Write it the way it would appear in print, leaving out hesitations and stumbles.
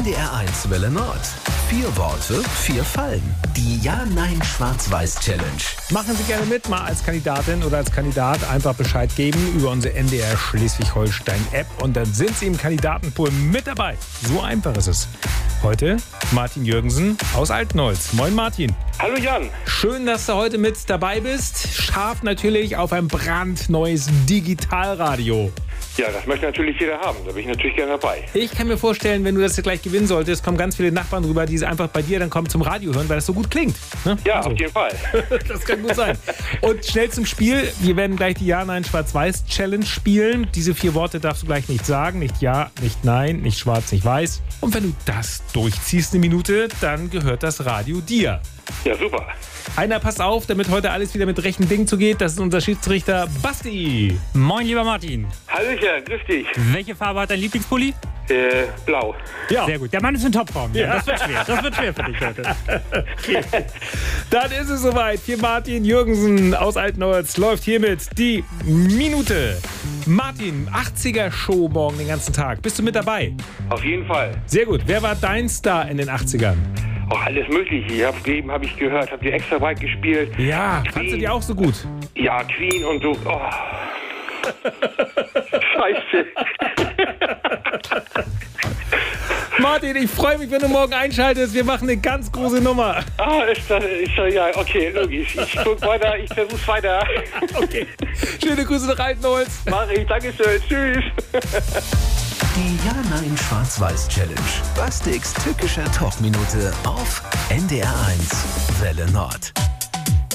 NDR1 Welle Nord. 4 Worte, 4 Fallen. Die Ja-Nein-Schwarz-Weiß-Challenge. Machen Sie gerne mit, mal als Kandidatin oder als Kandidat einfach Bescheid geben über unsere NDR Schleswig-Holstein-App und dann sind Sie im Kandidatenpool mit dabei. So einfach ist es. Heute Martin Jürgensen aus Altnolz. Moin Martin. Hallo Jan. Schön, dass du heute mit dabei bist. Scharf natürlich auf ein brandneues Digitalradio. Ja, das möchte natürlich jeder haben. Da bin ich natürlich gerne dabei. Ich kann mir vorstellen, wenn du das jetzt gleich gewinnen solltest, kommen ganz viele Nachbarn rüber, die einfach bei dir dann kommen zum Radio hören, weil das so gut klingt. Ne? Ja, Also. auf jeden Fall. Das kann gut sein. Und schnell zum Spiel. Wir werden gleich die Ja-Nein-Schwarz-Weiß-Challenge spielen. Diese 4 Worte darfst du gleich nicht sagen. Nicht Ja, nicht Nein, nicht Schwarz, nicht Weiß. Und wenn du das durchziehst, eine Minute, dann gehört das Radio dir. Ja, super. Einer, passt auf, damit heute alles wieder mit rechten Dingen zugeht. Das ist unser Schiedsrichter Basti. Moin, lieber Martin. Hallöchen, grüß dich. Welche Farbe hat dein Lieblingspulli? Blau. Ja. Sehr gut. Der Mann ist in Topform. Ja. Das wird schwer. Das wird schwer für dich heute. Okay. Dann ist es soweit. Für Martin Jürgensen aus Altnolz läuft hiermit die Minute. Martin, 80er-Show morgen den ganzen Tag. Bist du mit dabei? Auf jeden Fall. Sehr gut. Wer war dein Star in den 80ern? Oh, alles Mögliche. Eben habe ich gehört, habt ihr extra weit gespielt. Ja, fandst du die auch so gut? Ja, Queen und so. Oh. Scheiße. Martin, ich freue mich, wenn du morgen einschaltest. Wir machen eine ganz große Nummer. Ah, ist das ja, okay, logisch. Ich guck weiter, ich versuch's weiter. Okay. Schöne Grüße nach Altnolz. Mach ich, Dankeschön, tschüss. Die Ja-Nein-Schwarz-Weiß-Challenge. Bastiks tückischer Talkminute auf NDR1 Welle Nord.